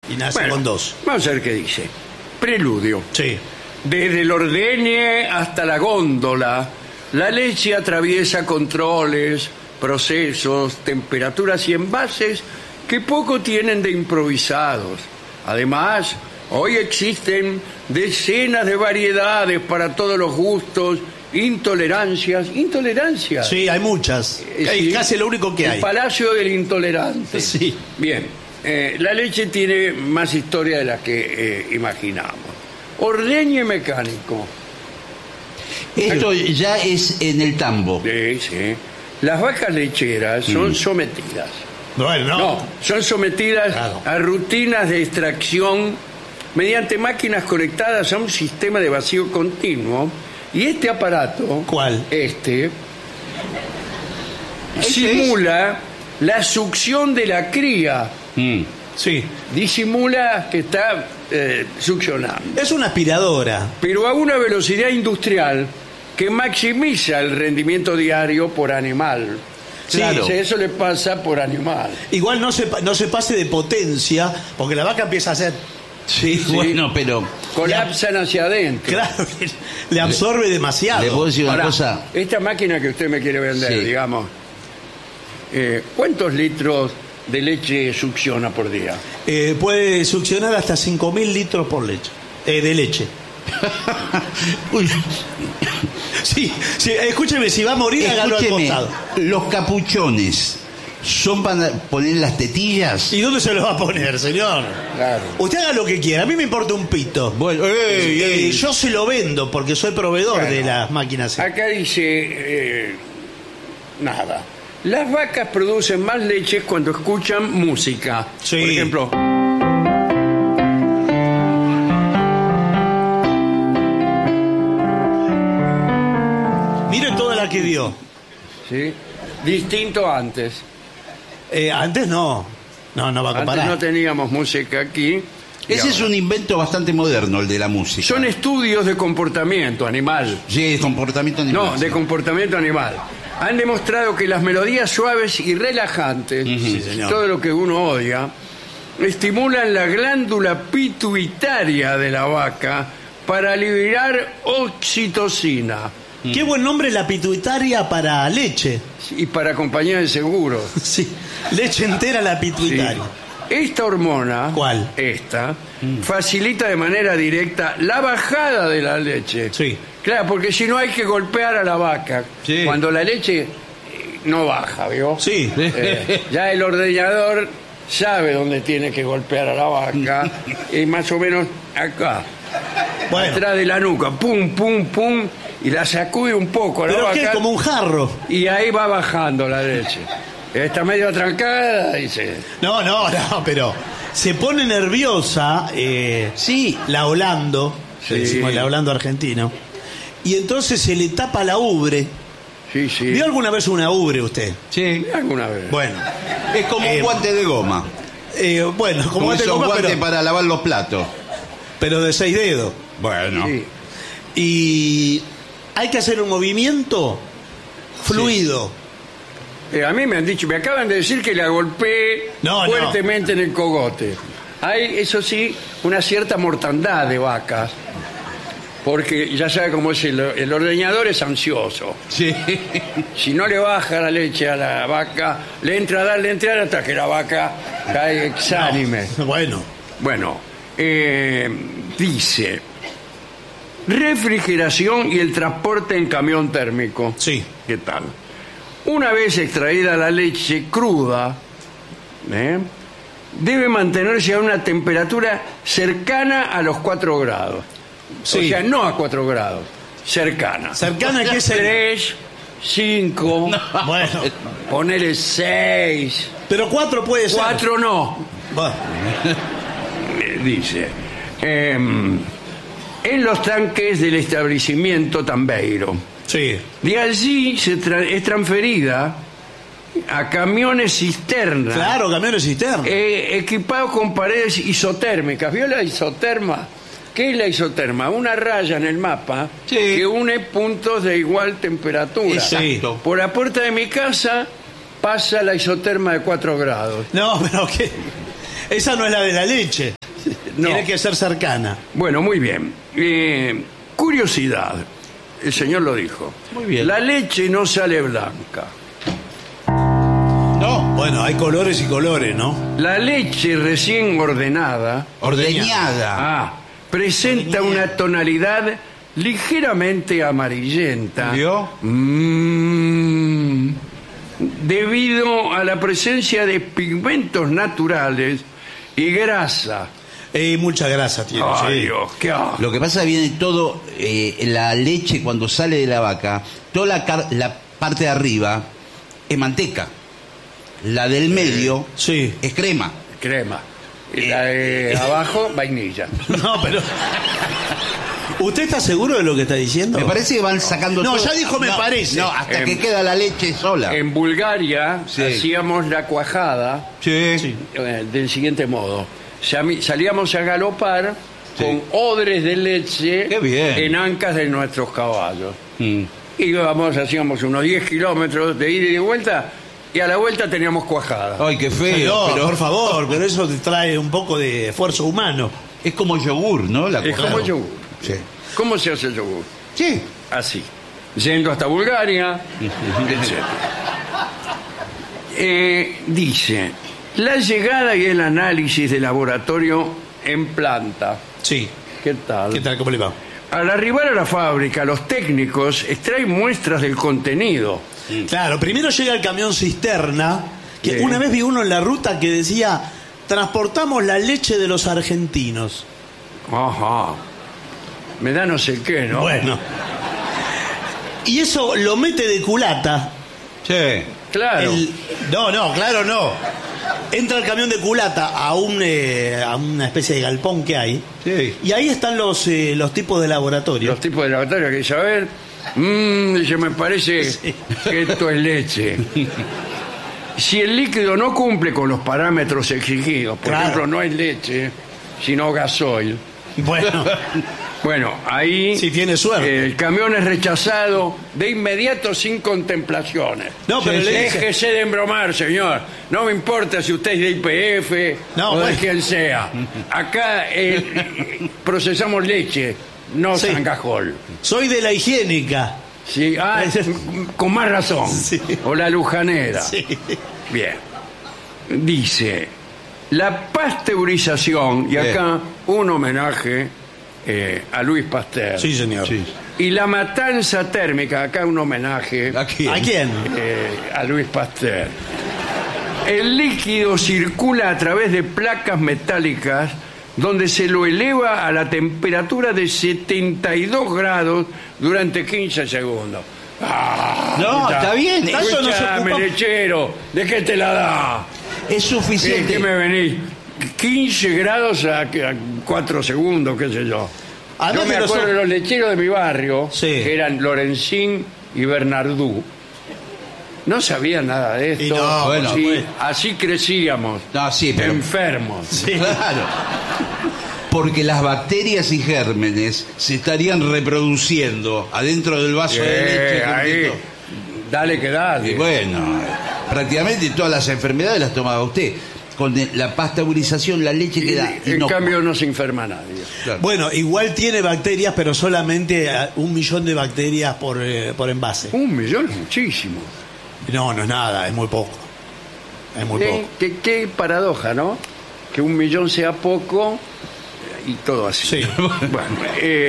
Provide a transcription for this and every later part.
Y nace con 2. Vamos a ver qué dice. Preludio. Sí. Desde el ordeñe hasta la góndola, la leche atraviesa controles, procesos, temperaturas y envases que poco tienen de improvisados. Además, hoy existen decenas de variedades para todos los gustos, intolerancias. Sí, hay muchas. Sí, Casi lo único que hay. El Palacio del Intolerante. Sí. Bien, la leche tiene más historia de la que imaginamos. Ordeñe mecánico. Esto ya es en el tambo. Sí, sí. Las vacas lecheras son sometidas. Bueno, No, son sometidas Claro. a rutinas de extracción mediante máquinas conectadas a un sistema de vacío continuo. Y este aparato, ¿Cuál? simula la succión de la cría. Sí. Disimula que está succionando, Es una aspiradora. pero a una velocidad industrial que maximiza el rendimiento diario por animal. Sí, Claro. Dice, eso le pasa por animal. Igual no se pase de potencia, porque la vaca empieza a hacer... Sí, bueno, pero Colapsan hacia adentro. Claro, le absorbe demasiado. le puedo decir una Ahora, cosa. esta máquina que usted me quiere vender, Sí. digamos, ¿cuántos litros de leche succiona por día? Puede succionar hasta 5.000 litros por leche. De leche. Uy, Sí, sí, escúcheme, si va a morir, hágalo al escúcheme, costado. los capuchones son para poner las tetillas. ¿Y dónde se lo va a poner, señor? Claro. Usted haga lo que quiera, a mí me importa un pito. Bueno, Yo se lo vendo porque soy proveedor Bueno. de las máquinas. Acá dice nada. Las vacas producen más leche cuando escuchan música. Sí. Por ejemplo, Mire toda la que dio. ¿sí? Distinto antes. Antes no. No va a Antes comparar. no teníamos música aquí. y Ese es ahora. un invento bastante moderno, el de la música. Son estudios de comportamiento animal. Sí, de comportamiento animal. No, de comportamiento animal. Han demostrado que las melodías suaves y relajantes, Sí, señor. todo lo que uno odia, estimulan la glándula pituitaria de la vaca para liberar oxitocina Qué buen nombre la pituitaria para leche. y para compañía de seguros. Sí, leche entera la Sí. pituitaria. Esta hormona, ¿Cuál? esta, facilita de manera directa la bajada de la leche. Sí. Claro, porque si no hay que golpear a la vaca. Sí. Cuando la leche no baja, ¿vio? Sí. Ya el ordeñador sabe dónde tiene que golpear a la vaca. Y más o menos acá, Bueno, atrás de la nuca. Pum, pum, pum. Y la sacude un poco a la pero vaca. ¿qué? Como un jarro. Y ahí va bajando la leche. Está medio atrancada, dice. No, pero se pone nerviosa, Sí. la Holando, Sí. le decimos la Holando argentino, y entonces se le tapa la ubre. Sí, sí. ¿Vio alguna vez una ubre usted? Sí. ¿Alguna vez? Bueno, Es como un guante de goma. bueno, como Como te esos comas, guantes para lavar los platos. pero de 6 dedos. Bueno. Sí. Y hay que hacer un movimiento fluido. A mí me han dicho, me acaban de decir que la golpeé No, no. fuertemente en el cogote. Hay, eso sí, una cierta mortandad de vacas, porque ya sabe cómo es el ordeñador es ansioso. Sí. Si no le baja la leche a la vaca, le entra a darle entrar hasta que la vaca cae exánime. Bueno, Bueno, dice, refrigeración y el transporte en camión térmico. sí. ¿Qué tal? Una vez extraída la leche cruda, debe mantenerse a una temperatura cercana a los 4 grados. Sí. O sea, no a 4 grados, cercana. ¿Cercana a qué sería? 3, 5, Bueno, ponele 6, pero 4 puede ser. 4 no, Bueno, dice. En los tanques del establecimiento Tambeiro. sí. De allí es transferida a camiones cisterna. Claro, camiones cisterna. Equipados con paredes isotérmicas. ¿Vio la isoterma? ¿Qué es la isoterma? Una raya en el mapa Sí. que une puntos de igual temperatura. Exacto. Por la puerta de mi casa pasa la isoterma de 4 grados. No, pero ¿qué? Esa no es la de la leche. No. Tiene que ser cercana. Bueno, muy bien. Curiosidad. El señor lo dijo. Muy bien. La leche no sale blanca. No, Bueno, hay colores y colores, ¿no? La leche recién ordenada ordeñada. presenta una tonalidad ligeramente amarillenta. ¿Vio? Debido a la presencia de pigmentos naturales y grasa. Mucha grasa tiene. Ay, sí. Dios, qué asco. Lo que pasa viene todo, la leche cuando sale de la vaca, toda la parte de arriba es manteca. La del medio Sí. es crema. Crema. Y la de abajo, vainilla. No, pero... ¿Usted está seguro de lo que está diciendo? Me parece que van sacando No, todo. ya dijo me No, parece. No, hasta que queda la leche sola. En Bulgaria Sí. hacíamos la cuajada Sí. del siguiente modo. Salíamos a galopar Sí. con odres de leche Qué bien. en ancas de nuestros caballos. Mm. Hacíamos unos 10 kilómetros de ida y de vuelta, y a la vuelta teníamos cuajada. Ay, qué feo. No, pero por favor, pero eso te trae un poco de esfuerzo humano. es como yogur, ¿no? La Es cosa. como yogur. Sí. ¿Cómo se hace el yogur? Sí. Así. Yendo hasta Bulgaria, etc. Dice, la llegada y el análisis de laboratorio en planta. Sí. ¿Qué tal? ¿Qué tal? ¿Cómo le va? Al arribar a la fábrica, los técnicos extraen muestras del contenido. Claro, primero llega el camión cisterna, que Sí. una vez vi uno en la ruta que decía, transportamos la leche de los argentinos. Ajá. Me da no sé qué, ¿no? Bueno. Y eso lo mete de culata. Sí. Claro. No, claro no. Entra el camión de culata a una especie de galpón que hay. Sí. Y ahí están los tipos de laboratorio. Los tipos de laboratorio que dicen, a ver, dice, me parece Sí. que esto es leche. Si el líquido no cumple con los parámetros exigidos, por Claro. ejemplo, no es leche, sino gasoil. Bueno, Bueno, ahí si tiene suerte. el camión es rechazado de inmediato sin contemplaciones. No, pero le dije- Déjese de embromar, señor. No me importa si usted es de IPF No, o de bueno. quien sea. Acá procesamos leche, no Sí. sangajol. Soy de la higiénica. Sí, con más razón. Sí. O la lujanera. Sí. Bien. Dice, la pasteurización, y acá un homenaje a Luis Pasteur. Sí, señor. Sí. Y la matanza térmica, acá un homenaje ¿A quién? ¿A quién? a Luis Pasteur. El líquido circula a través de placas metálicas donde se lo eleva a la temperatura de 72 grados durante 15 segundos. No, está bien. Eso no se Escuchame, ocupa- lechero, ¿de qué te la da? Es ¿Qué suficiente. me venís? 15 grados a 4 segundos, qué sé yo. Además Yo me que acuerdo de los lecheros de mi barrio, Sí. que eran Lorenzín y Bernardú. No sabían nada de esto. Y no, bueno, Sí, pues. así crecíamos, No, sí, pero. enfermos. Sí. Claro. Porque las bacterias y gérmenes se estarían reproduciendo adentro del vaso de leche. Ahí, completo. dale que dale. Y bueno, prácticamente todas las enfermedades las tomaba usted. Con la pasteurización la leche queda en inocua. cambio no se enferma nadie. Claro. Bueno, igual tiene bacterias, pero solamente 1 millón de bacterias por envase. 1 millón es muchísimo. No, no es nada, es muy poco. Es muy poco. Qué paradoja, ¿no? Que 1 millón sea poco y todo así. Sí. Bueno,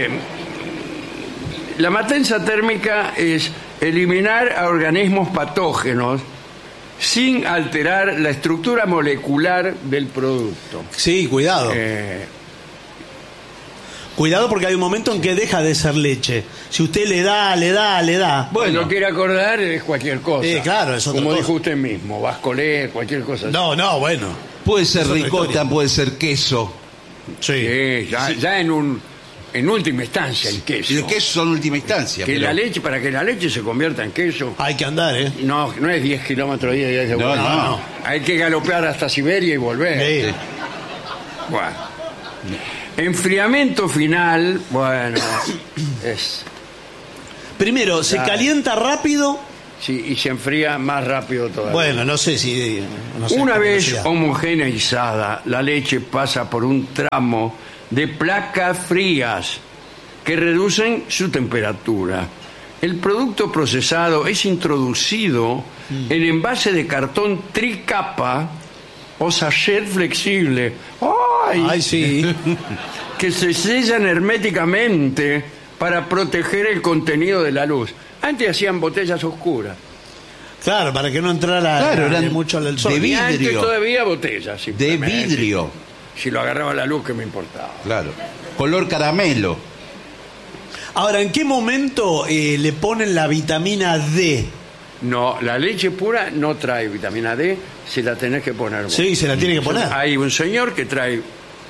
la matanza térmica es eliminar a organismos patógenos sin alterar la estructura molecular del producto. Sí, cuidado. Eh, Cuidado porque hay un momento en que deja de ser leche. Si usted le da. Bueno, quiere acordar es cualquier cosa. Claro, es otra Como cosa. dijo usted mismo, vascolé, cualquier cosa. así. No, bueno. Puede ser Es otra ricota, historia. puede ser queso. Sí. Sí, ya en última instancia el queso. Y el queso son última instancia. Que pero- la leche, para que la leche se convierta en queso, Hay que andar, ¿eh? no es 10 kilómetros día y 10 de No, vuelta. no. Hay que galopear hasta Siberia y volver. Sí. Bueno. Enfriamiento final, bueno, es... Primero, se Claro. calienta rápido Sí, y se enfría más rápido todavía. Bueno, no sé si... no sé Una qué vez velocidad. homogeneizada, la leche pasa por un tramo de placas frías que reducen su temperatura. El producto procesado es introducido en envase de cartón tricapa o sachet flexible. ¡Ay! Ay, sí. Que se sellan herméticamente para proteger el contenido de la luz. Antes hacían botellas oscuras. Claro, para que no entrara Claro, eran mucho el sol. de Y antes vidrio. todavía botellas. De simplemente. vidrio. Si lo agarraba la luz, ¿qué me importaba? Claro. Color caramelo. Ahora, ¿en qué momento le ponen la vitamina D? No, la leche pura no trae vitamina D, se la tenés que poner vos. Sí, se la tiene que poner. Hay un señor que trae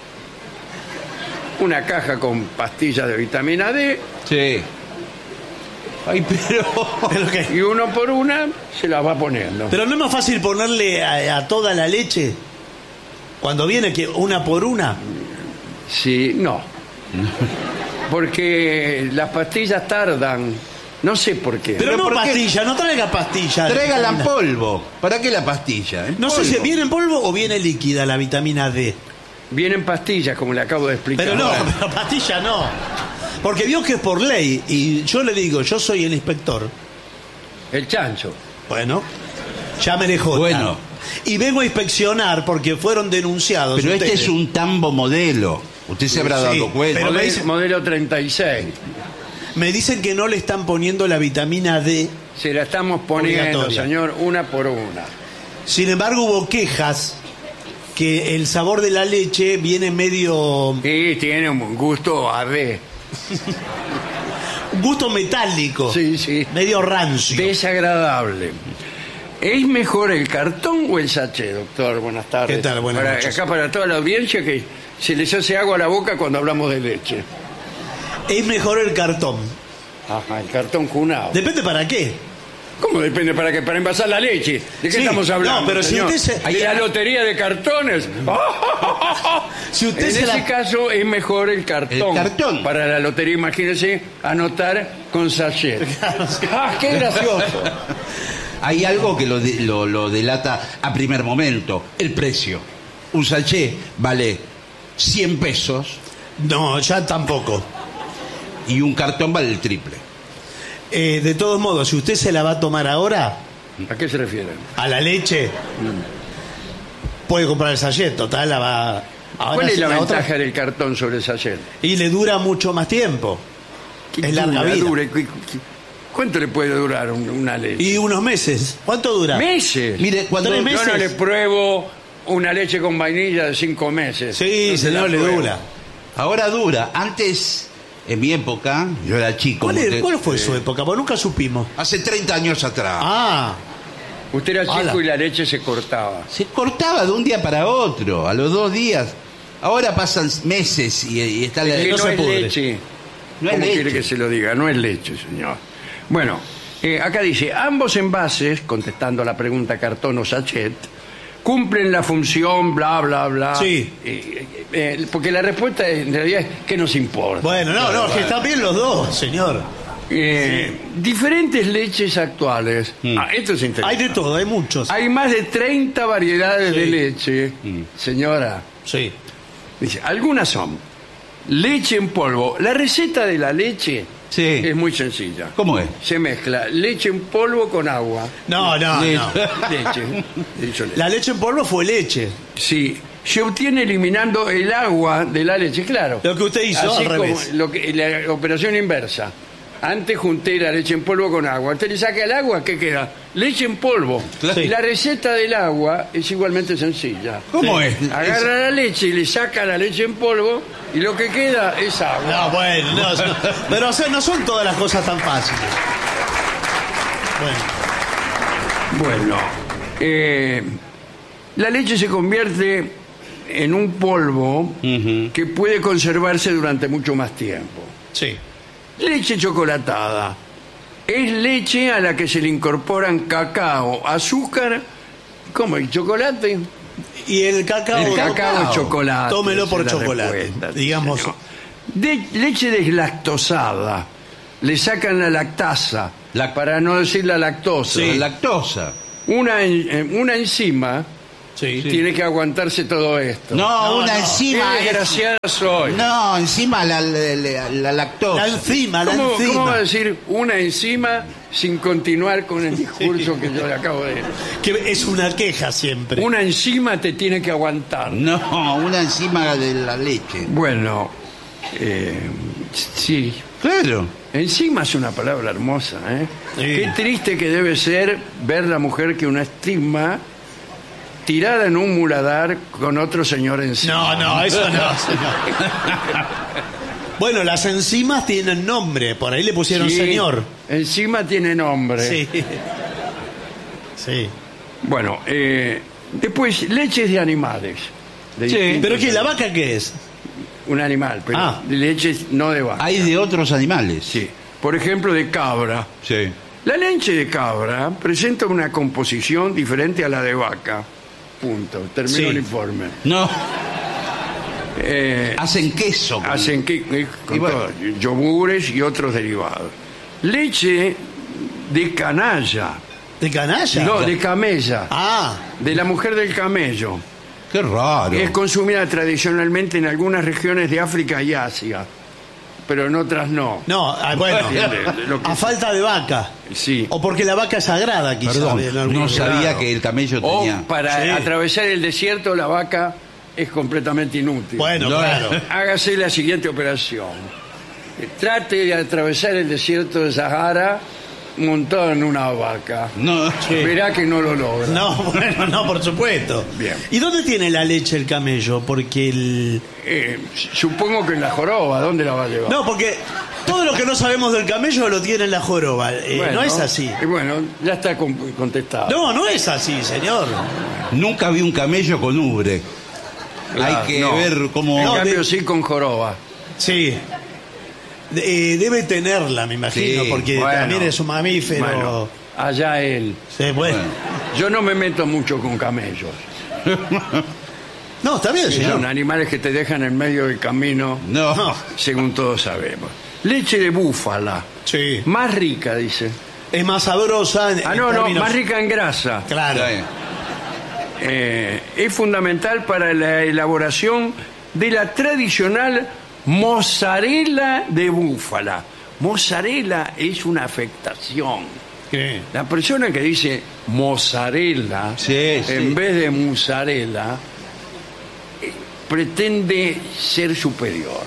una caja con pastillas de vitamina D Sí. Ay, pero... Pero, ¿qué? y uno por una se las va poniendo. Pero no es más fácil ponerle a toda la leche cuando viene que una por una. Sí, no. Porque las pastillas tardan, no sé por qué. Pero no ¿por qué? pastilla, no traiga pastilla. de Tráigala en vitamina. polvo. ¿Para qué la pastilla? En No sé si polvo. viene en polvo o viene líquida la vitamina D. Vienen pastillas, como le acabo de explicar. Pero no, pero pastilla no. Porque vio que es por ley. Y yo le digo, yo soy el inspector. El chancho. Bueno, llámele J. Bueno. Y vengo a inspeccionar porque fueron denunciados. Pero este ustedes. es un tambo modelo. Usted se habrá Sí, dado cuenta. pero me dice- Modelo 36. Me dicen que no le están poniendo la vitamina D. Se la estamos poniendo, Obligatoria. señor, una por una. Sin embargo, hubo quejas que el sabor de la leche viene medio... Y tiene un gusto a D. un gusto metálico. Sí, sí. Medio rancio. Desagradable. ¿Es mejor el cartón o el sachet, doctor? Buenas tardes. ¿Qué tal? Buenas noches. Acá para toda la audiencia que se les hace agua a la boca cuando hablamos de leche. Es mejor el cartón. Ajá, el cartón cunado. Depende para qué. ¿Cómo depende para qué? Para envasar la leche. ¿De qué Sí, estamos hablando? no, pero si señor? usted se- ¿De la lotería de cartones? Si usted En se ese la... caso es mejor el cartón. El cartón. Para la lotería, imagínese, anotar con sachet. ¡Ah, qué gracioso! Hay algo que lo delata a primer momento. El precio. Un sachet vale 100 pesos No, ya tampoco. y un cartón vale el triple. De todos modos, si usted se la va a tomar ahora, ¿A qué se refiere? a la leche, puede comprar el sachet. Total, la va... Ahora ¿Cuál es sí, la ventaja otra- del cartón sobre el sachet? Y le dura mucho más tiempo. Es larga vida. ¿Cuánto le puede durar una leche? Y unos meses. ¿Cuánto dura? ¿Meses? Mire, cuando 3 Yo meses. no le pruebo una leche con vainilla de 5 meses. Sí, No se la señor, le pruebo. dura. Ahora dura. Antes, en mi época, yo era chico. ¿Cuál fue su época? Porque nunca supimos. Hace 30 años atrás. Ah, Usted era chico Ala. y la leche se cortaba. Se cortaba de un día para otro, a los 2 días. Ahora pasan meses y está la... Que no no, se es pudre. leche. No es ¿Cómo quiere leche. que se lo diga? No es leche, señor. Bueno, acá dice, ambos envases, contestando a la pregunta cartón o sachet, cumplen la función bla, bla, bla. Sí. Porque la respuesta en realidad es que nos importa. bueno, no, es que están bien los dos, señor. Diferentes leches actuales. Esto es Hay interesante. de todo, hay muchos. Hay más de 30 variedades Sí. de leche. Señora, Sí. dice, algunas son leche en polvo. La receta de la leche Sí. es muy sencilla. ¿Cómo es? Se mezcla leche en polvo con agua. No. Leche. He dicho leche. La leche en polvo fue leche. Sí, se obtiene eliminando el agua de la leche, claro. Lo que usted hizo, Así al como revés. la operación inversa. Antes junté la leche en polvo con agua. Usted le saca el agua, ¿qué queda? Leche en polvo. Sí. Y la receta del agua es igualmente sencilla. ¿Cómo Sí. es? Agarra la leche y le saca la leche en polvo y lo que queda es agua. No, bueno, no, pero o sea, no son todas las cosas tan fáciles. Bueno, Bueno, la leche se convierte en un polvo que puede conservarse durante mucho más tiempo. sí. Leche chocolatada. Es leche a la que se le incorporan cacao, azúcar, ¿cómo? ¿El chocolate? Y el cacao. El cacao es chocolate. Tómelo esa por es la chocolate. respuesta, sí, Digamos. señor. Leche deslactosada. Le sacan la lactasa para no decir la lactosa. La lactosa. Una enzima Sí. tiene que aguantarse todo esto. No, una Qué enzima. desgraciado soy. No, encima la lactosa. La enzima, la ¿Cómo va a enzima. decir una enzima sin continuar con el discurso que yo le acabo de decir? Que es una queja siempre. Una enzima te tiene que aguantar. No, una enzima de la leche. Bueno, sí. Claro. Enzima es una palabra hermosa, ¿eh? Sí. Qué triste que debe ser ver la mujer que una estima tirada en un muladar con otro señor encima. No, eso no, señor. Bueno, las enzimas tienen nombre, por ahí le pusieron Sí, señor. Encima tiene nombre. Sí. Sí. Bueno, después, leches de animales. De Sí, distintos ¿Pero qué? ¿La animales. vaca qué es? Un animal, pero Ah. leches no de vaca. Hay de otros animales. Sí. Por ejemplo, de cabra. Sí. La leche de cabra presenta una composición diferente a la de vaca. Punto. Termino Sí. el informe. No, hacen queso. Hacen que con Y bueno. todo, yogures y otros derivados. Leche de canalla. ¿De canalla? No, de camella. Ah, De la mujer del camello. Qué raro. Es consumida tradicionalmente en algunas regiones de África y Asia, pero en otras no. no, bueno, Lo que- a falta de vaca. Sí. O porque la vaca es sagrada, quizás. Perdón, en algún no lugar. sabía Claro. que el camello O tenía. para Sí. atravesar el desierto la vaca es completamente inútil. Bueno, No. claro. Hágase la siguiente operación. Trate de atravesar el desierto de Sahara montado en una vaca. No, Verá que no lo logra. No, bueno, no, por supuesto. Bien. ¿Y dónde tiene la leche el camello? Porque el... Supongo que en la joroba, ¿dónde la va a llevar? No, porque todo lo que no sabemos del camello lo tiene en la joroba. Bueno, no es así. Bueno, ya está contestado. No, no es así, señor. nunca vi un camello con ubre. Claro, Hay que no. ver En cómo. No, cambio, de- sí con joroba. Sí. Debe tenerla, me imagino, Sí, porque Bueno, también es un mamífero. Bueno, allá él. Sí, bueno. Yo no me meto mucho con camellos. No, está bien, Que señor. son animales que te dejan en medio del camino, No. No. según todos sabemos. Leche de búfala. Sí. Más rica, dice. Es más sabrosa en No, términos- más rica en grasa. Claro. Es fundamental para la elaboración de la tradicional mozzarella de búfala. Mozzarella es una afectación. ¿Qué? La persona que dice mozzarella Sí, sí. en vez de mozzarella pretende ser superior.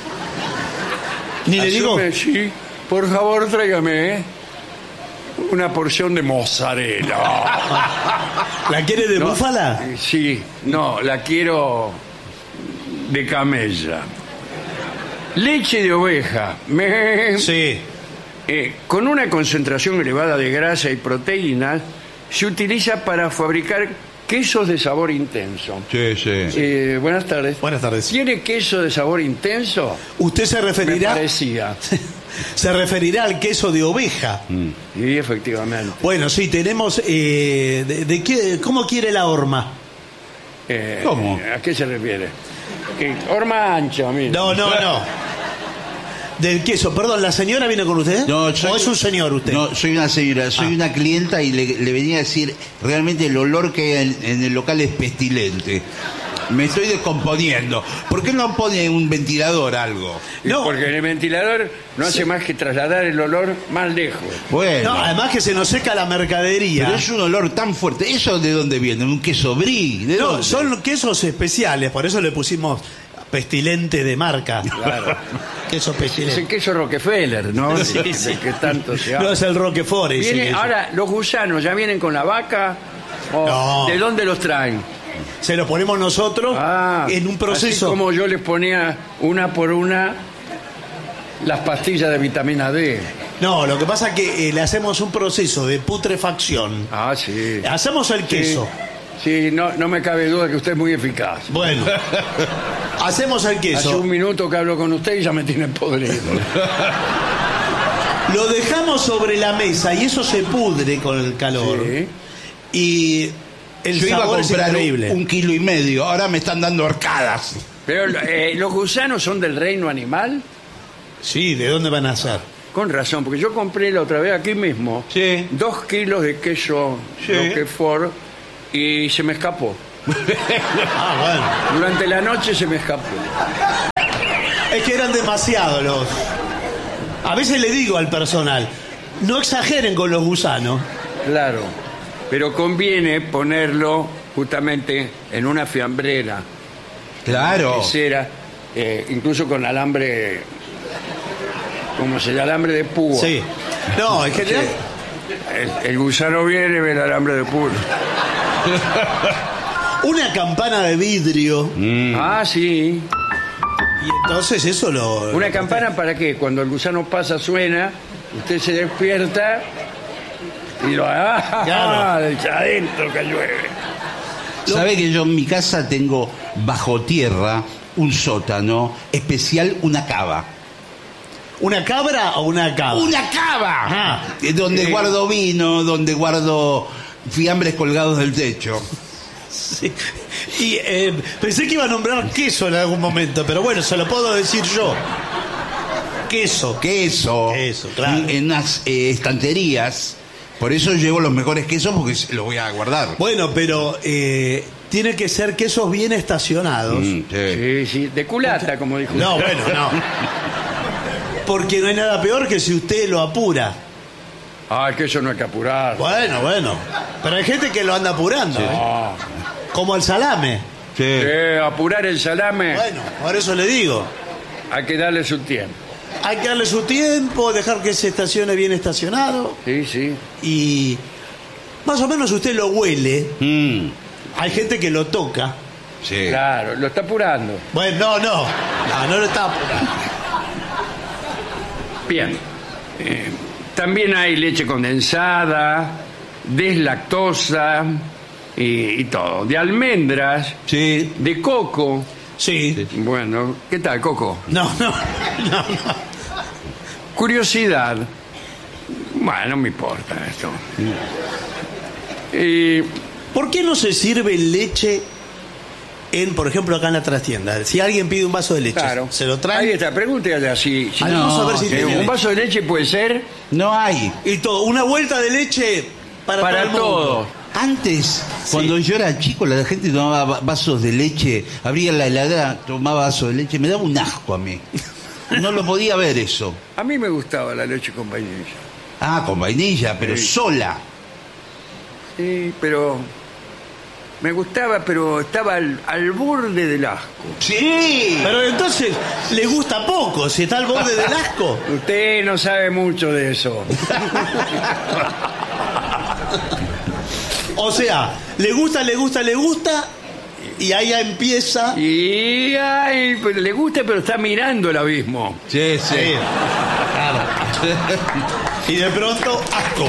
Ni le digo... Asume, sí, por favor tráigame una porción de mozzarella. ¿La quiere de No, búfala? Sí, no, la quiero de camella. Leche de oveja. Sí. Con una concentración elevada de grasa y proteínas, se utiliza para fabricar quesos de sabor intenso. Sí, sí. Buenas tardes. Buenas tardes. ¿Tiene queso de sabor intenso? Usted se Me referirá... parecía. Se referirá al queso de oveja. Sí, efectivamente. Bueno, sí, tenemos... de qué, ¿cómo quiere la horma? ¿Cómo? ¿A qué se refiere? Horma ancha, mire. No. Del queso. Perdón, ¿la señora viene con usted? No, ¿O es un señor usted? No, soy una señora, soy una clienta y le venía a decir, realmente el olor que hay en el local es pestilente. Me estoy descomponiendo. ¿Por qué no pone un ventilador algo? No. Porque el ventilador no hace más que trasladar el olor más lejos. Bueno, No, además que se nos seca la mercadería. pero es un olor tan fuerte. ¿Eso de dónde viene? ¿Un queso brie? ¿De No, dónde? son quesos especiales, por eso le pusimos pestilente de marca. Claro. Queso Es pestilente. el queso Rockefeller, ¿no? Sí, De sí. que tanto se No habla. es el Roquefort. ese Viene, queso. ahora, los gusanos, ¿ya vienen con la vaca? ¿O No. ¿De dónde los traen? Se lo ponemos nosotros en un proceso. Así como yo les ponía una por una las pastillas de vitamina D. No, lo que pasa es que le hacemos un proceso de putrefacción. Ah, sí. Hacemos el queso. Sí, no me cabe duda que usted es muy eficaz. Bueno, hacemos el Hace queso. un minuto que hablo con usted y ya me tiene podrido. Lo dejamos sobre la mesa y eso se pudre con el calor. Sí. Y el Yo iba a sabor es comprar increíble. 1,5 kilos, ahora me están dando horcadas. Pero los gusanos son del reino animal. Sí, ¿de dónde van a ser? Con razón, porque yo compré la otra vez aquí mismo Sí. 2 kilos de queso Sí. Roquefort y se me escapó. Ah, bueno. Durante la noche se me escapó. Es que eran demasiados los... A veces le digo al personal, no exageren con los gusanos. Claro, pero conviene ponerlo justamente en una fiambrera Claro. casera, incluso con alambre, como se llama, alambre de púa. Sí. No, en general... El gusano viene, ve el alambre de púa. Una campana de vidrio. Ah, sí. Y entonces eso lo... ¿Una campana para qué? Cuando el gusano pasa suena, usted se despierta y lo... Claro. Adentro que llueve. ¿Sabe que yo en mi casa tengo bajo tierra un sótano especial, una cava? ¿Una cabra o una cava? ¡Una cava! Ah. Donde guardo vino, donde guardo fiambres colgados del techo. Sí. Y pensé que iba a nombrar queso en algún momento, pero bueno, se lo puedo decir yo. Queso. Queso. Queso, claro. En unas estanterías. Por eso llevo los mejores quesos porque los voy a guardar. Bueno, pero tiene que ser quesos bien estacionados. Sí. Sí, sí, de culata, como dijo No, usted. bueno, no. Porque no hay nada peor que si usted lo apura. Ah, que eso no hay que apurar. Bueno, bueno. Pero hay gente que lo anda apurando, ¿eh? Ah, Como el salame. Sí. apurar el salame, Bueno, por eso le digo. hay que darle su tiempo. Hay que darle su tiempo, dejar que se estacione bien estacionado. Sí, sí. Y más o menos usted lo huele. Mm, Hay gente que lo toca. sí. Claro, lo está apurando. Bueno, no lo está apurando. Bien. También hay leche condensada, deslactosa y todo. De almendras, Sí. de coco. Sí. Bueno, ¿qué tal, coco? No. Curiosidad. Bueno, no me importa esto. Y ¿Por qué no se sirve leche por ejemplo, acá en la trastienda? Si alguien pide un vaso de leche, claro. ¿se lo Ahí traen? está, pregúntale así. Si Vamos a ver si que tiene un leche. vaso de leche puede ser No hay. Y todo, una vuelta de leche para todo el para mundo. todos. Antes, cuando yo era chico, la gente tomaba vasos de leche, abría la heladera, tomaba vasos de leche, me daba un asco a mí. No lo podía ver eso. A mí me gustaba la leche con vainilla. Ah, con vainilla, pero Sí. sola. Sí, pero me gustaba, pero estaba al borde del asco. Sí. Pero entonces le gusta poco, si está al borde del asco. Usted no sabe mucho de eso. O sea, le gusta, y ahí ya empieza. Y ay, pues, le gusta, pero está mirando el abismo. Sí, sí. Sí, claro. Y de pronto, asco.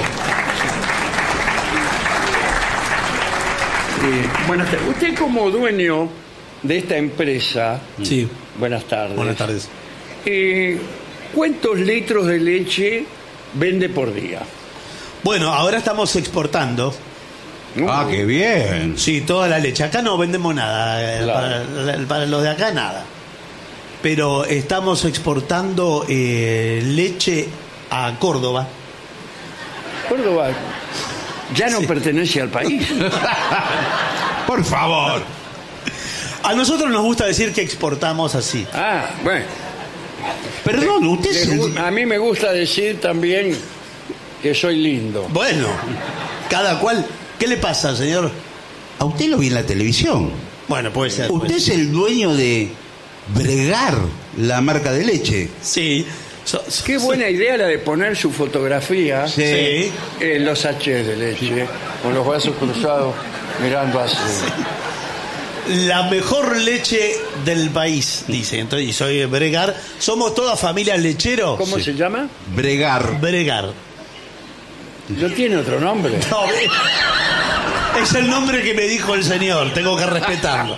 Buenas tardes. Usted como dueño de esta empresa, Sí, buenas tardes. buenas tardes. ¿Cuántos litros de leche vende por día? Bueno, ahora estamos exportando. Ah, qué bien. Sí, toda la leche. Acá no vendemos nada. Claro. Para los de acá, nada. Pero estamos exportando leche a Córdoba. Córdoba ya no Sí. pertenece al país. Por favor. A nosotros nos gusta decir que exportamos así. Ah, bueno. Perdón, usted es el... A mí me gusta decir también que soy lindo. Bueno, cada cual. ¿Qué le pasa, señor? A usted lo vi en la televisión. Bueno, puede ser. Usted puede es ser. el dueño de Bregar, la marca de leche. Sí. Qué buena idea la de poner su fotografía Sí. en los sachets de leche, con los brazos cruzados, mirando así. La mejor leche del país, dice. Entonces, y soy Bregar. Somos toda familia lechero. ¿Cómo se llama? Bregar. Bregar. ¿No tiene otro nombre? No, es el nombre que me dijo el señor. Tengo que respetarlo.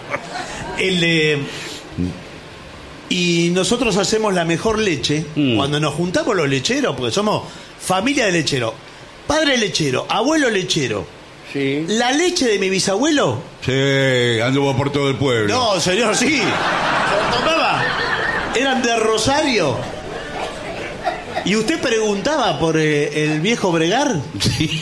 Y nosotros hacemos la mejor leche cuando nos juntamos los lecheros, porque somos familia de lechero. Padre lechero, abuelo lechero. Sí. La leche de mi bisabuelo. Sí, anduvo por todo el pueblo. No, señor, sí. Se tomaba. Eran de Rosario. ¿Y usted preguntaba por el viejo Bregar? Sí.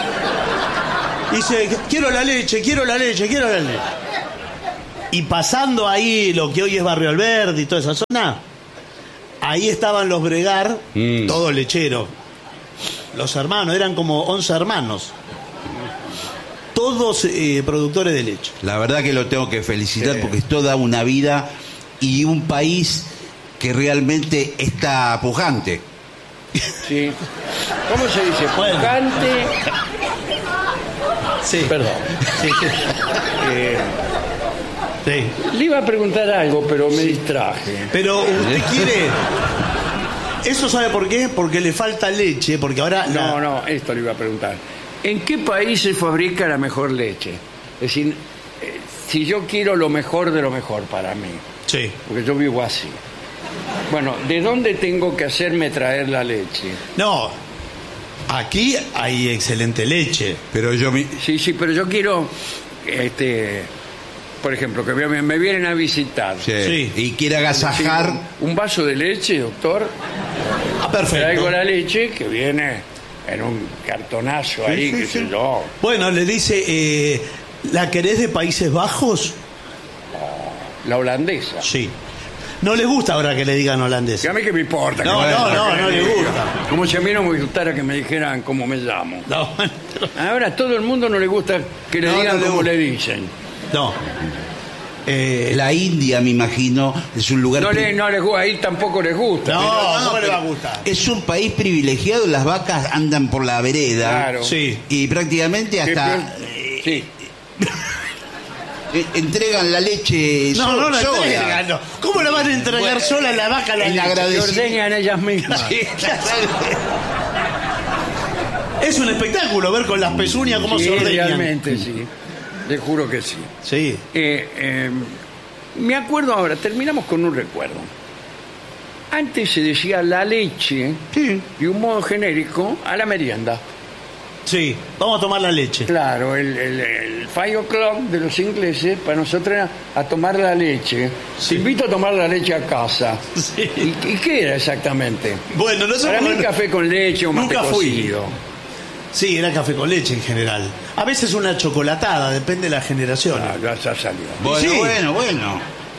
Dice, quiero la leche, quiero la leche, quiero la leche. Y pasando ahí lo que hoy es Barrio Alberdi y toda esa zona, ahí estaban los Bregar, todos lecheros. Los hermanos, eran como 11 hermanos. Todos productores de leche. La verdad que lo tengo que felicitar porque es toda una vida y un país que realmente está pujante. Sí. ¿Cómo se dice? Bueno. Pujante. Sí. Perdón. Sí. Sí. Le iba a preguntar algo, pero me distraje. Pero usted quiere... ¿Eso sabe por qué? Porque le falta leche, porque ahora... No, esto le iba a preguntar. ¿En qué país se fabrica la mejor leche? Es decir, si yo quiero lo mejor de lo mejor para mí, Sí. porque yo vivo así. Bueno, ¿de dónde tengo que hacerme traer la leche? No, aquí hay excelente leche. Pero yo Sí, pero yo quiero, por ejemplo, que me vienen a visitar. Sí. Y quiere agasajar. ¿Un vaso de leche, doctor? Ah, perfecto. Traigo la leche que viene en un cartonazo ahí, qué sé yo. Bueno, le dice, ¿la querés de Países Bajos? La holandesa. Sí. No le gusta ahora que le digan holandés. ¿A mí qué me importa? No, que no le gusta. Como si a mí no me gustara que me dijeran cómo me llamo. No, Ahora a todo el mundo no le gusta que le No, digan no le cómo gusta. le dicen. no. La India, me imagino, es un lugar. No les gusta, ahí tampoco les gusta. No, ¿cómo le va a gustar? Es un país privilegiado, las vacas andan por la vereda. Claro. Sí. Y prácticamente hasta Sí. entregan la leche No la sola. entregan, no. ¿Cómo la van a entregar Bueno, sola la vaca la en leche? Se agradecimiento. ordeñan ellas mismas. Es un espectáculo ver con las pezuñas cómo Sí, se ordeñan. realmente sí. Le juro que sí. Sí. Me acuerdo ahora, terminamos con un recuerdo. Antes se decía la leche, de un modo genérico, a la merienda. Sí, vamos a tomar la leche. Claro, el 5 o'clock de los ingleses, para nosotros era a tomar la leche. Sí. Te invito a tomar la leche a casa. Sí. ¿Y qué era exactamente? Bueno, no sé Para por mí qué- café con leche o mate Nunca fui. cocido. Sí, era café con leche en general. A veces una chocolatada, depende de la generación. Ah, ya salió. Bueno, Sí. bueno.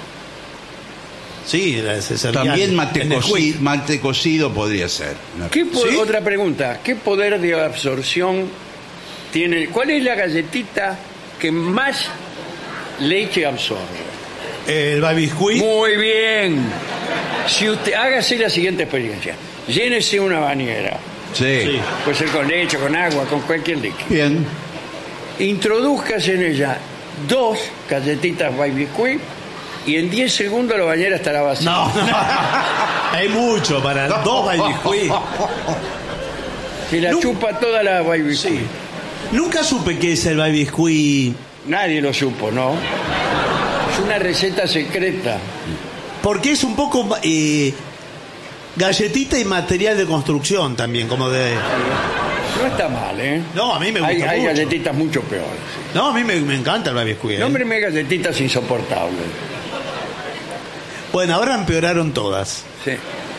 Sí, se servía También en mate el Quick. cocido podría ser. ¿Sí? Otra pregunta. ¿Qué poder de absorción tiene? ¿Cuál es la galletita que más leche absorbe? El babiscuit. Muy bien. Si usted hágase la siguiente experiencia. Llénese una bañera. Sí. Puede ser con leche, con agua, con cualquier líquido. Bien. Introduzcase en ella 2 galletitas Baby Biscuit y en 10 segundos la bañera estará vacía. No, hay mucho para 2 babiscuit. Se la No. chupa toda la Baby Biscuit. Sí. Nunca supe qué es el babiscuit. Nadie lo supo, ¿no? Es una receta secreta. Porque es un poco galletita y material de construcción también, como de... No está mal, ¿eh? No, a mí me gusta Hay mucho. galletitas mucho peores. No, a mí me encanta el babiscuit. Nómbreme galletitas insoportables. Bueno, ahora empeoraron todas. Sí.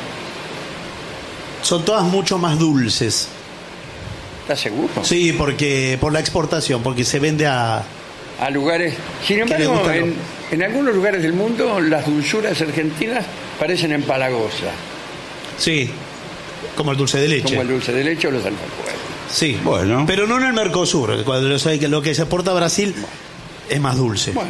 Son todas mucho más dulces. ¿Estás seguro? Sí, porque por la exportación, porque se vende a... A lugares... Sin le embargo, gusta en algunos lugares del mundo las dulzuras argentinas parecen empalagosas, Sí, como el dulce de leche. como el dulce de leche o los alfajores. Sí, Bueno. pero no en el Mercosur. Cuando lo que se exporta a Brasil es más dulce. Bueno.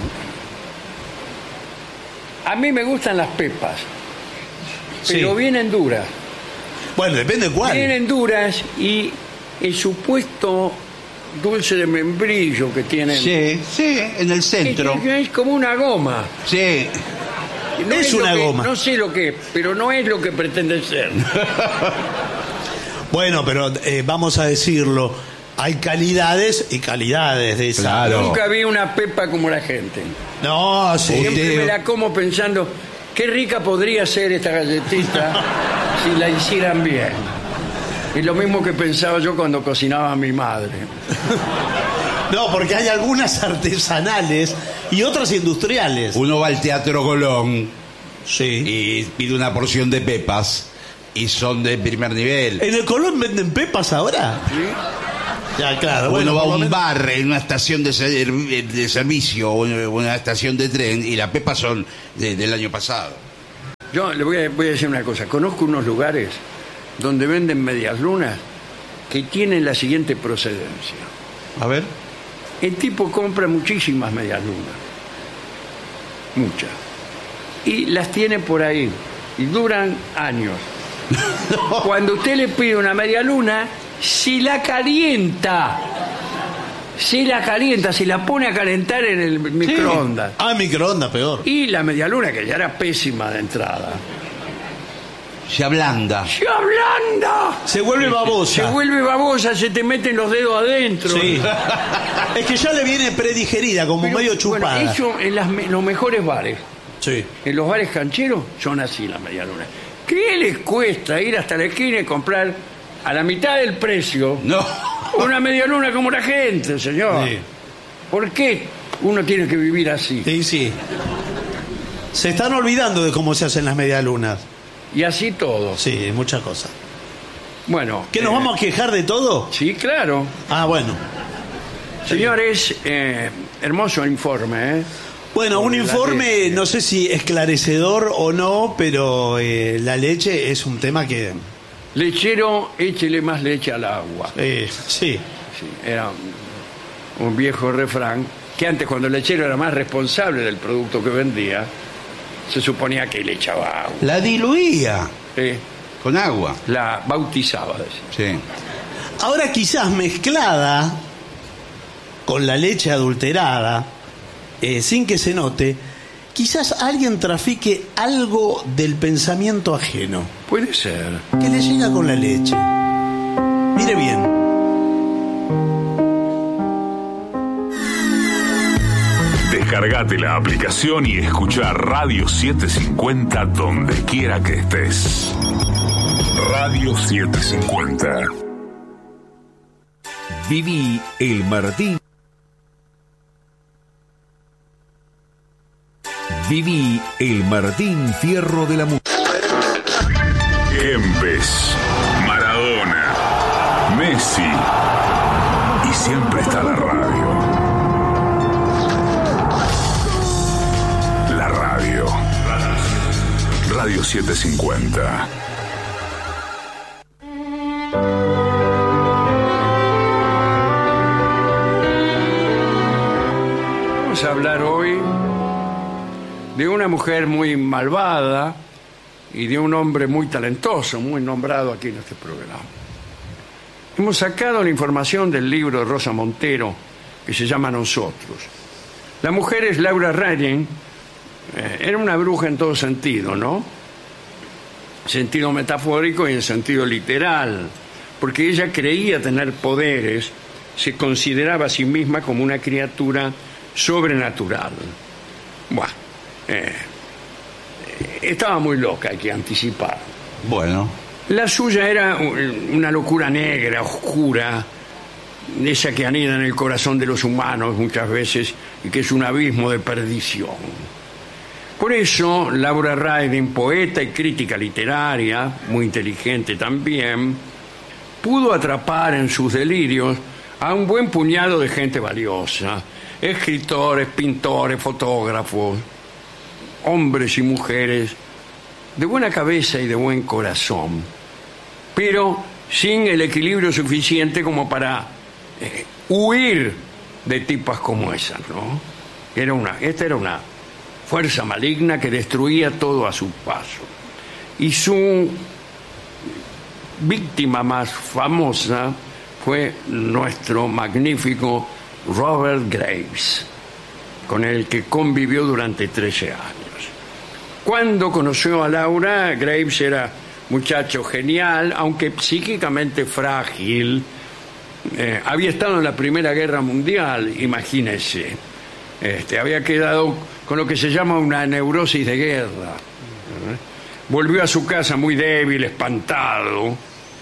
A mí me gustan las pepas, pero Sí. vienen duras. Bueno, depende de cuál. Vienen duras y el supuesto dulce de membrillo que tienen Sí, en el centro. es como una goma. Sí. No Es lo una que- goma. No sé lo que es, pero no es lo que pretende ser. Bueno, pero vamos a decirlo, hay calidades y calidades de esa. Claro. Nunca vi una pepa como la gente. No, sí. Siempre Usted- me la como pensando, qué rica podría ser esta galletita si la hicieran bien. Es lo mismo que pensaba yo cuando cocinaba a mi madre. No, porque hay algunas artesanales y otras industriales. Uno va al Teatro Colón Sí. y pide una porción de pepas Y son de primer nivel. ¿En el Colón venden pepas ahora? ¿Sí? Ya, claro. Uno va a por lo un menos- bar en una estación de servicio o en una estación de tren y las pepas son del año pasado. Yo le voy a decir una cosa. Conozco unos lugares donde venden medias lunas que tienen la siguiente procedencia. A ver. El tipo compra muchísimas medias lunas. Muchas. Y las tiene por ahí. Y duran años. Cuando usted le pide una media luna, si la calienta. Si la pone a calentar en el microondas. Ah, microondas, peor. Y la media luna, que ya era pésima de entrada. Se ablanda. ¡Se ablanda! Se vuelve Se babosa. vuelve babosa, se te meten los dedos adentro. Sí. Es que ya le viene predigerida, como Pero, medio chupada. Bueno, eso en los mejores bares. Sí. En los bares cancheros son así las medialunas. ¿Qué les cuesta ir hasta la esquina y comprar a la mitad del precio No. una medialuna como la gente, señor? Sí. ¿Por qué uno tiene que vivir así? Sí, sí. Se están olvidando de cómo se hacen las medialunas. Y así todo. Sí, muchas cosas. Bueno. ¿Qué nos vamos a quejar de todo? Sí, claro. Ah, bueno. Señores, hermoso informe, ¿eh? Bueno, un Sobre la informe, leche. no sé si esclarecedor o no, pero la leche es un tema que... Lechero, échele más leche al agua. sí. Sí, era un viejo refrán que antes, cuando el lechero era más responsable del producto que vendía, se suponía que le echaba agua. La diluía con agua. La bautizaba, decía. Sí. Ahora quizás mezclada con la leche adulterada, sin que se note, quizás alguien trafique algo del pensamiento ajeno, Puede ser. que le llega con la leche. Mire bien. Descargate la aplicación y escucha Radio 750 donde quiera que estés. Radio 750. Viví el Martín. Viví el Martín Fierro de la música. Kempes, Maradona, Messi. Y siempre está la radio. La radio. Radio 750. Vamos a hablar hoy de una mujer muy malvada y de un hombre muy talentoso, muy nombrado aquí en este programa. Hemos sacado la información del libro de Rosa Montero, que se llama Nosotros. La mujer es Laura Ryan. Era una bruja en todo sentido, ¿no? Sentido metafórico y en sentido literal, porque ella creía tener poderes, se consideraba a sí misma como una criatura sobrenatural. Bueno, estaba muy loca, hay que anticipar. Bueno. La suya era una locura negra, oscura, esa que anida en el corazón de los humanos muchas veces y que es un abismo de perdición. Por eso, Laura Rydin, poeta y crítica literaria, muy inteligente también, pudo atrapar en sus delirios a un buen puñado de gente valiosa, escritores, pintores, fotógrafos, hombres y mujeres de buena cabeza y de buen corazón, pero sin el equilibrio suficiente como para huir de tipas como esas, ¿no? Esta era una fuerza maligna que destruía todo a su paso. Y su víctima más famosa fue nuestro magnífico Robert Graves, con el que convivió durante 13 años. Cuando conoció a Laura, Graves era muchacho genial, aunque psíquicamente frágil. Había estado en la Primera Guerra Mundial, imagínese. Había quedado con lo que se llama una neurosis de guerra. Volvió a su casa muy débil, espantado.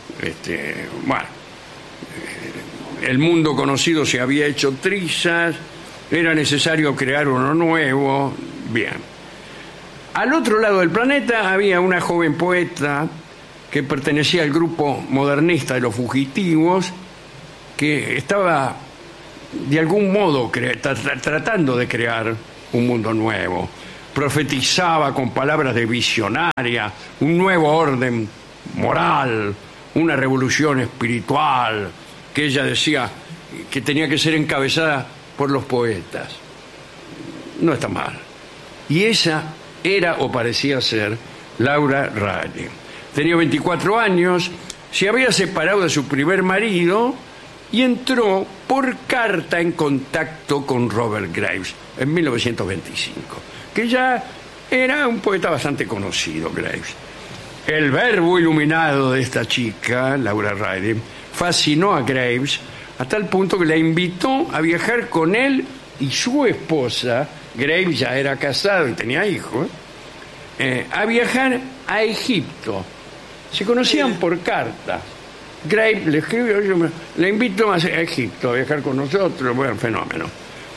El mundo conocido se había hecho trizas, era necesario crear uno nuevo. Bien. Al otro lado del planeta había una joven poeta que pertenecía al grupo modernista de los fugitivos, que estaba de algún modo tratando de crear un mundo nuevo. Profetizaba con palabras de visionaria un nuevo orden moral, una revolución espiritual, que ella decía que tenía que ser encabezada por los poetas. No está mal. Y esa era o parecía ser Laura Riley. Tenía 24 años, se había separado de su primer marido y entró por carta en contacto con Robert Graves en 1925, que ya era un poeta bastante conocido, Graves. El verbo iluminado de esta chica, Laura Riley, fascinó a Graves a tal punto que la invitó a viajar con él y su esposa. Graves ya era casado y tenía hijos, a viajar a Egipto. Se conocían por carta. Graves le escribió: le invito a Egipto a viajar con nosotros. Bueno, fenómeno.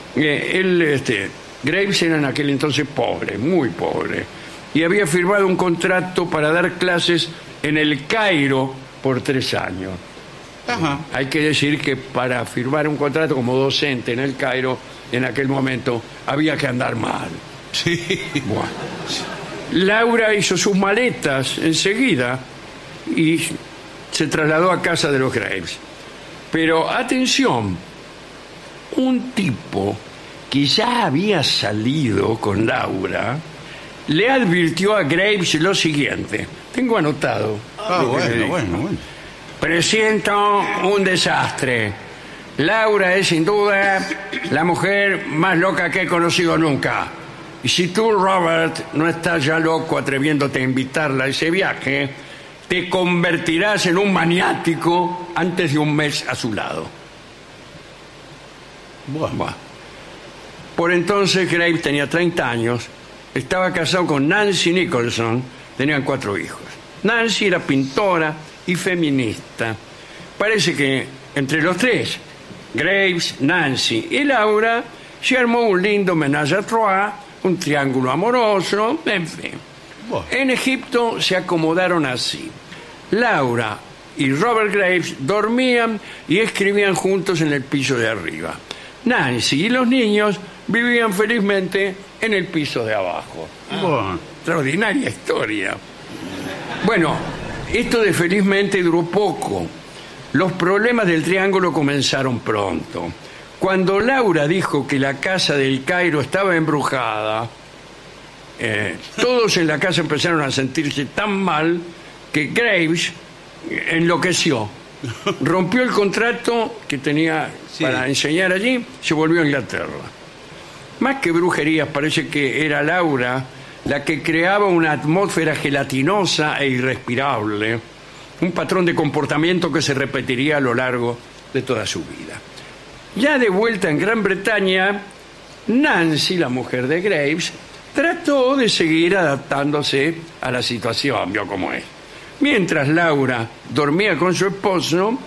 Graves era en aquel entonces pobre, muy pobre, y había firmado un contrato para dar clases en el Cairo por 3 años. Ajá. Hay que decir que para firmar un contrato como docente en el Cairo, en aquel momento, había que andar mal. Sí. Bueno. Laura hizo sus maletas enseguida y se trasladó a casa de los Graves. Pero atención, un tipo que ya había salido con Laura le advirtió a Graves lo siguiente. Tengo anotado. Bueno. Presiento un desastre. Laura es sin duda la mujer más loca que he conocido nunca. Y si tú, Robert, no estás ya loco atreviéndote a invitarla a ese viaje, te convertirás en un maniático antes de un mes a su lado. Bueno. Por entonces Graves tenía 30 años, estaba casado con Nancy Nicholson, tenían 4 hijos. Nancy era pintora y feminista. Parece que entre los tres, Graves, Nancy y Laura, se armó un lindo ménage à trois, un triángulo amoroso, en fin. En Egipto se acomodaron así. Laura y Robert Graves dormían y escribían juntos en el piso de arriba. Nancy y los niños vivían felizmente en el piso de abajo. Extraordinaria historia. Bueno, esto de felizmente duró poco. Los problemas del triángulo comenzaron pronto. Cuando Laura dijo que la casa del Cairo estaba embrujada, todos en la casa empezaron a sentirse tan mal que Graves enloqueció. Rompió el contrato que tenía para enseñar allí, se volvió a Inglaterra. Más que brujerías, parece que era Laura la que creaba una atmósfera gelatinosa e irrespirable, un patrón de comportamiento que se repetiría a lo largo de toda su vida. Ya de vuelta en Gran Bretaña, Nancy, la mujer de Graves, trató de seguir adaptándose a la situación, vio cómo es. Mientras Laura dormía con su esposo,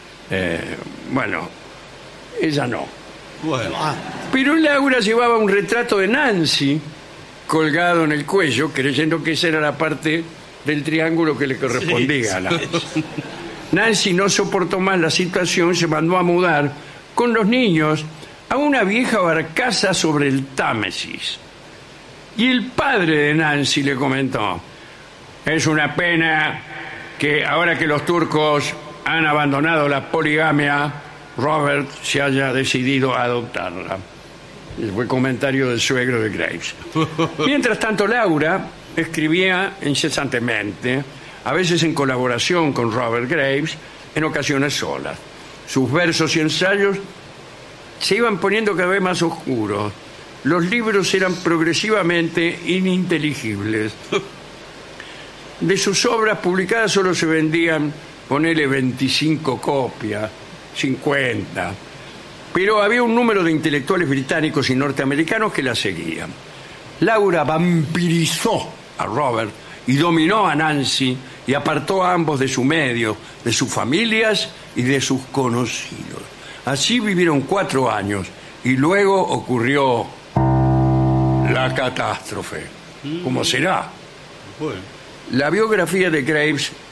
ella no. Pero Laura llevaba un retrato de Nancy colgado en el cuello, creyendo que esa era la parte del triángulo que le correspondía a Nancy. Nancy no soportó más la situación, se mandó a mudar con los niños a una vieja barcaza sobre el Támesis. Y el padre de Nancy le comentó: es una pena que ahora que los turcos han abandonado la poligamia, Robert se haya decidido a adoptarla. Ese fue el comentario del suegro de Graves. Mientras tanto, Laura escribía incesantemente, a veces en colaboración con Robert Graves, en ocasiones solas. Sus versos y ensayos se iban poniendo cada vez más oscuros. Los libros eran progresivamente ininteligibles. De sus obras publicadas solo se vendían, ponele 25 copias, 50. Pero había un número de intelectuales británicos y norteamericanos que la seguían. Laura vampirizó a Robert y dominó a Nancy y apartó a ambos de su medio, de sus familias y de sus conocidos. Así vivieron 4 años y luego ocurrió la catástrofe. ¿Cómo será? La biografía de Graves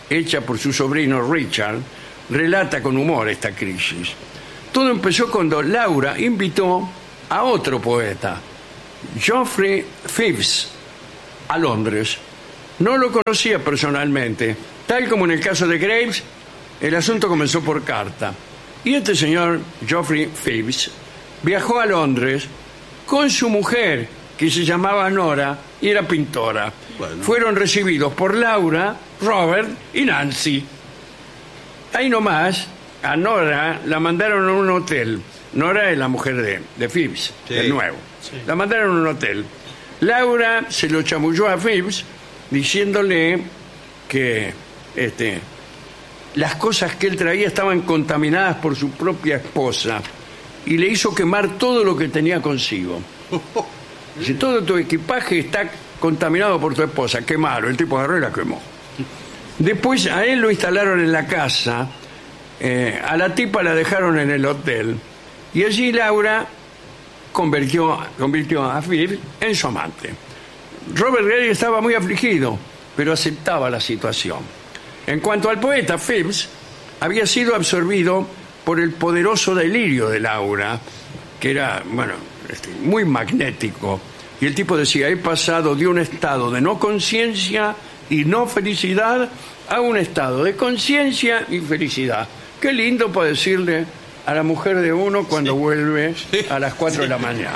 hecha por su sobrino Richard, relata con humor esta crisis. Todo empezó cuando Laura invitó a otro poeta, Geoffrey Phelps, a Londres. No lo conocía personalmente. Tal como en el caso de Graves, el asunto comenzó por carta. Y este señor, Geoffrey Phelps, viajó a Londres con su mujer, que se llamaba Nora y era pintora. Bueno. Fueron recibidos por Laura, Robert y Nancy. Ahí nomás, a Nora la mandaron a un hotel. Nora es la mujer de Phelps, sí, el nuevo. Sí. La mandaron a un hotel. Laura se lo chamulló a Phelps diciéndole que las cosas que él traía estaban contaminadas por su propia esposa y le hizo quemar todo lo que tenía consigo. Si todo tu equipaje está contaminado por tu esposa, quémalo. El tipo agarró y la quemó. Después a él lo instalaron en la casa, a la tipa la dejaron en el hotel y allí Laura convirtió a Phil en su amante. Robert Graves estaba muy afligido, pero aceptaba la situación. En cuanto al poeta, Phelps había sido absorbido por el poderoso delirio de Laura, que era, muy magnético. Y el tipo decía, he pasado de un estado de no conciencia y no felicidad a un estado de conciencia y felicidad. Qué lindo para decirle a la mujer de uno cuando vuelve a las 4 de la mañana.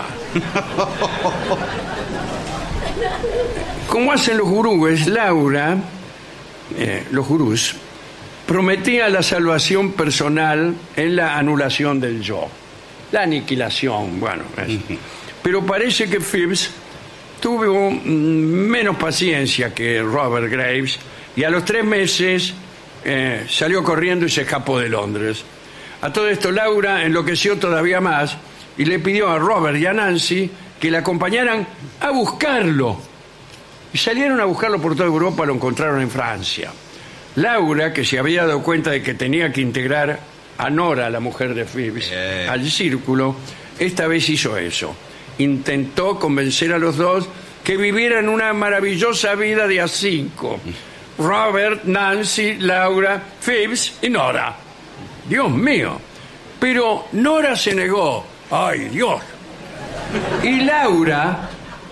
Como hacen los gurúes, Laura, los gurús, prometía la salvación personal en la anulación del yo. La aniquilación, Pero parece que Phelps tuvo menos paciencia que Robert Graves y a los 3 meses salió corriendo y se escapó de Londres. A todo esto Laura enloqueció todavía más y le pidió a Robert y a Nancy que la acompañaran a buscarlo. Y salieron a buscarlo por toda Europa, lo encontraron en Francia. Laura, que se había dado cuenta de que tenía que integrar a Nora, la mujer de Phelps, al círculo, esta vez hizo eso. Intentó convencer a los dos que vivieran una maravillosa vida de a 5. Robert, Nancy, Laura, Phelps y Nora. Dios mío. Pero Nora se negó. ¡Ay, Dios! Y Laura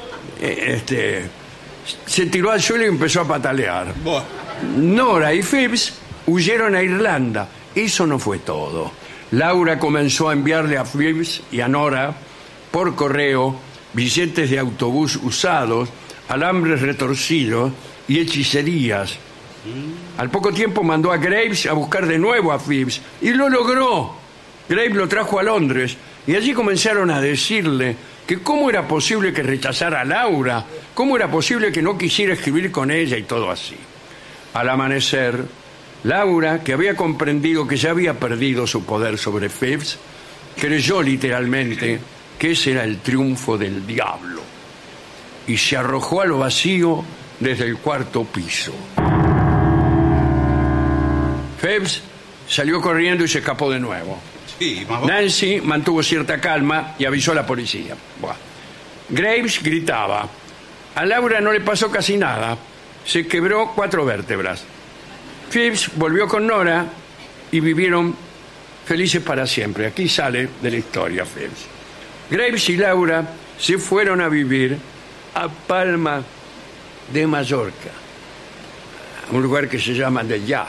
se tiró al suelo y empezó a patalear. Nora y Phelps huyeron a Irlanda. Eso no fue todo. Laura comenzó a enviarle a Phelps y a Nora por correo billetes de autobús usados, alambres retorcidos y hechicerías. Al poco tiempo mandó a Graves a buscar de nuevo a Phelps y lo logró. Graves lo trajo a Londres y allí comenzaron a decirle que cómo era posible que rechazara a Laura, cómo era posible que no quisiera escribir con ella y todo así. Al amanecer, Laura, que había comprendido que ya había perdido su poder sobre Phelps, creyó literalmente que ese era el triunfo del diablo y se arrojó a lo vacío desde el 4º piso. Phelps salió corriendo y se escapó de nuevo. Nancy mantuvo cierta calma y avisó a la policía. Graves gritaba. A Laura no le pasó casi nada. Se quebró 4 vértebras. Phelps volvió con Nora y vivieron felices para siempre. Aquí sale de la historia Phelps. Graves y Laura se fueron a vivir a Palma de Mallorca, un lugar que se llama de Ya.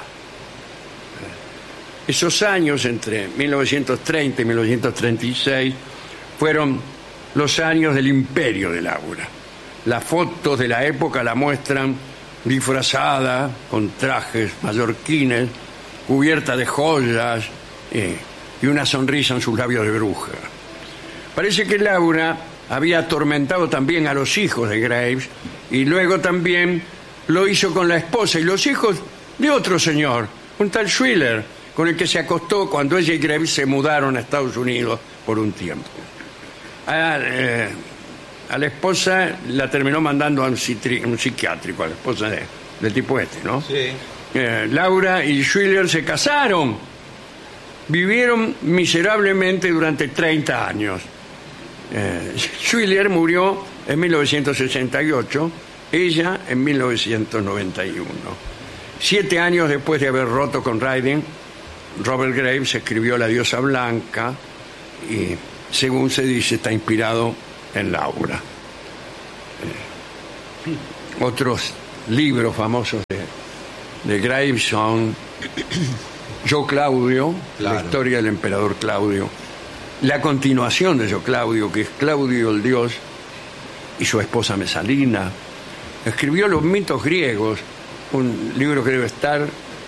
Esos años entre 1930 y 1936 fueron los años del imperio de Laura. Las fotos de la época la muestran disfrazada con trajes mallorquines, cubierta de joyas y una sonrisa en sus labios de bruja. Parece que Laura había atormentado también a los hijos de Graves y luego también lo hizo con la esposa y los hijos de otro señor, un tal Schuyler, con el que se acostó cuando ella y Graves se mudaron a Estados Unidos por un tiempo. A la esposa la terminó mandando a un psiquiátrico, a la esposa del tipo ¿no? Sí. Laura y Schuyler se casaron. Vivieron miserablemente durante 30 años. Schuyler murió en 1968, ella en 1991. 7 años después de haber roto con Dryden, Robert Graves escribió La diosa blanca y, según se dice, está inspirado en Laura. Otros libros famosos de Graves son Yo Claudio, Claro. la historia del emperador Claudio, la continuación de Yo Claudio, que es Claudio el dios y su esposa Mesalina. Escribió Los mitos griegos, un libro que debe estar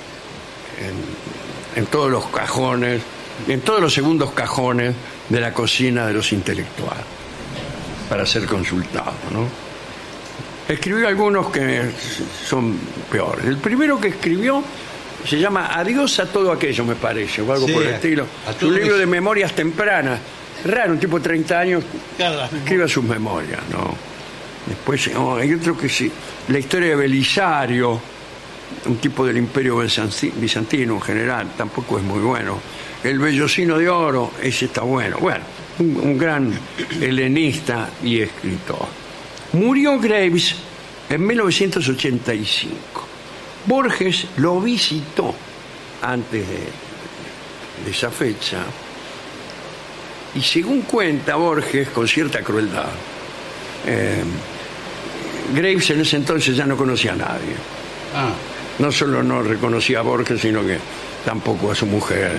en todos los cajones, en todos los segundos cajones de la cocina de los intelectuales, para ser consultado, ¿no? Escribió algunos que son peores. El primero que escribió se llama Adiós a todo aquello, me parece, o algo Sí, por el estilo. a Es todo un libro eso. de memorias tempranas. Raro, un tipo de 30 años Claro, escribe sus memorias, ¿no? Después hay otro que sí. La historia de Belisario, un tipo del imperio bizantino en general, tampoco es muy bueno. El Vellocino de Oro, ese está bueno. Bueno, un gran helenista y escritor. Murió Graves en 1985. Borges lo visitó antes de esa fecha y, según cuenta Borges, con cierta crueldad, Graves en ese entonces ya no conocía a nadie. Ah, No solo no reconocía a Borges, sino que tampoco a su mujer.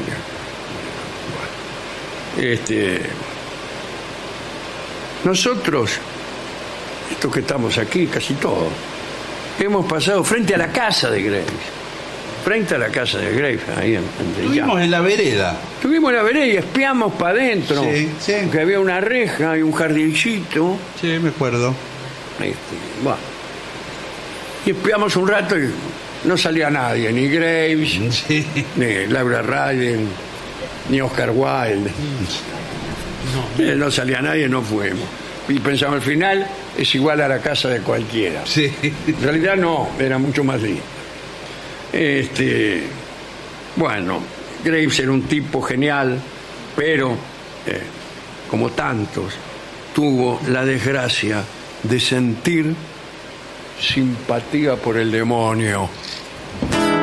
Nosotros, estos que estamos aquí, casi todos, hemos pasado frente a la casa de Graves. Frente a la casa de Graves, ahí en estuvimos en la vereda. Estuvimos en la vereda y espiamos para adentro. Sí, sí. Que había una reja y un jardincito. Sí, me acuerdo. Bueno. Y espiamos un rato y no salía nadie, ni Graves, Sí. ni Laura Ryden, ni Oscar Wilde. No salía nadie, no fuimos. Y pensamos, al final es igual a la casa de cualquiera. Sí. En realidad no, era mucho más lindo. Bueno, Graves era un tipo genial, pero, como tantos, tuvo la desgracia de sentir simpatía por el demonio.